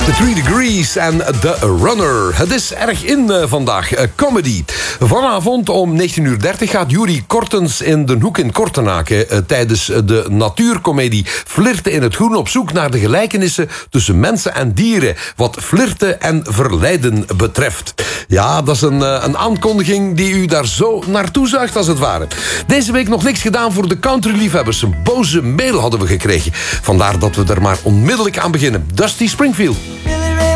The 3 Degrees en The Runner. Het is erg in vandaag. Comedy. Vanavond om 19:30 gaat Juri Kortens in Den Hoek in Kortenaken tijdens de natuurcomedie Flirten in het Groen op zoek naar de gelijkenissen tussen mensen en dieren, wat flirten en verleiden betreft. Ja, dat is een aankondiging die u daar zo naartoe zuigt als het ware. Deze week nog niks gedaan voor de countryliefhebbers. Een boze mail hadden we gekregen. Vandaar dat we er maar onmiddellijk aan beginnen. Dusty Springfield.